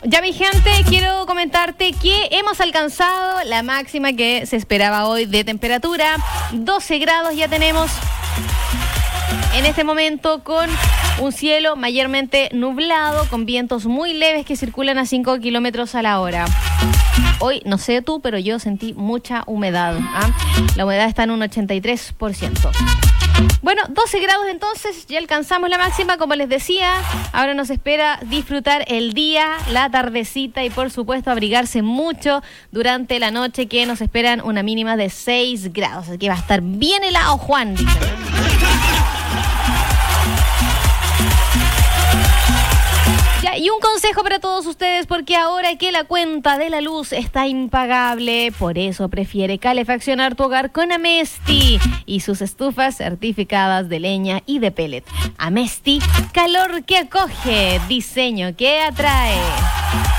Ya mi gente, quiero comentarte que hemos alcanzado la máxima que se esperaba hoy de temperatura. 12 grados ya tenemos en este momento, con un cielo mayormente nublado, con vientos muy leves que circulan a 5 kilómetros a la hora. Hoy, no sé tú, pero yo sentí mucha humedad. La humedad está en un 83%. Bueno, 12 grados entonces, ya alcanzamos la máxima, como les decía. Ahora nos espera disfrutar el día, la tardecita y por supuesto abrigarse mucho durante la noche, que nos esperan una mínima de 6 grados. Así que va a estar bien helado, Juan, dicen. Y un consejo para todos ustedes, porque ahora que la cuenta de la luz está impagable, por eso prefiere calefaccionar tu hogar con Amesti y sus estufas certificadas de leña y de pellet. Amesti, calor que acoge, diseño que atrae.